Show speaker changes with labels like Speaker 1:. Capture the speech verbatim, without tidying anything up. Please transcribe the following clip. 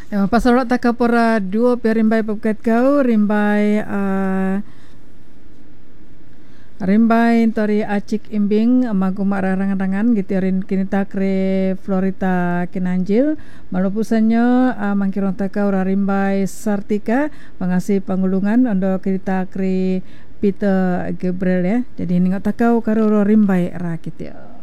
Speaker 1: Ya, pasal rak taka pora dua pe rimbai pepket kau rimbai uh, rimbai tori acik imbing magu rangan-rangan gitu rin kini takre Florita Kinanjil malupusannya uh, mangkirong taka ora rimbai Sartika pengasih pangulungan ondo kini takre Peter Gabriel ya. Jadi ningot takau karo rimbai rakit ya.